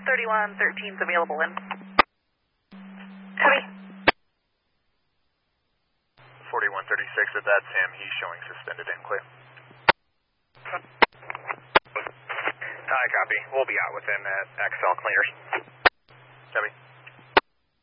3113 is available in. Copy. 4136 at that, Sam. He's showing suspended and clear. Copy. We'll be out within XL cleaners. Copy.